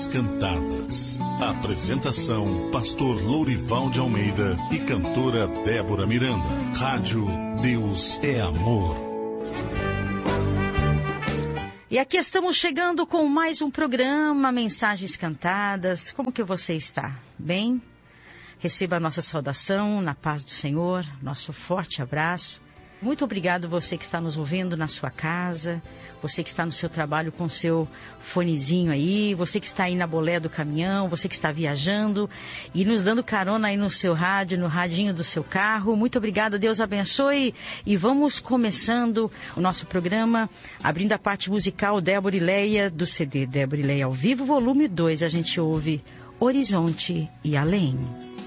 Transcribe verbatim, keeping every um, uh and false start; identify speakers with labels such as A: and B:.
A: Cantadas. Apresentação: Pastor Lourival de Almeida e cantora Débora Miranda. Rádio Deus é Amor.
B: E aqui estamos chegando com mais um programa, Mensagens Cantadas. Como que você está? Bem? Receba a nossa saudação na paz do Senhor, nosso forte abraço. Muito obrigado você que está nos ouvindo na sua casa, você que está no seu trabalho com o seu fonezinho aí, você que está aí na bolé do caminhão, você que está viajando e nos dando carona aí no seu rádio, no radinho do seu carro. Muito obrigada, Deus abençoe. E vamos começando o nosso programa, abrindo a parte musical Débora e Leia do C D Débora e Leia ao vivo, volume dois. A gente ouve Horizonte e Além.